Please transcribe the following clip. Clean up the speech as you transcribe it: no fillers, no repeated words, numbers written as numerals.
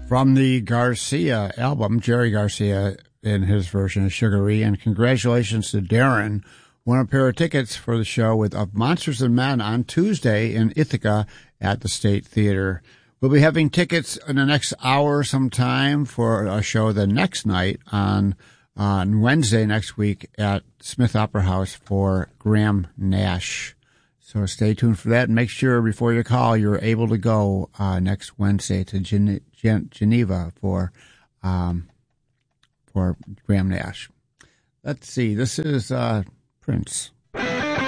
From the Garcia album, Jerry Garcia in his version of Sugary. And congratulations to Darren. Won a pair of tickets for the show with Of Monsters and Men on Tuesday in Ithaca at the State Theater. We'll be having tickets in the next hour sometime for a show the next night on Wednesday next week at Smith Opera House for Graham Nash. So stay tuned for that, and make sure before you call you're able to go next Wednesday to Geneva for Graham Nash. Let's see. This is Prince.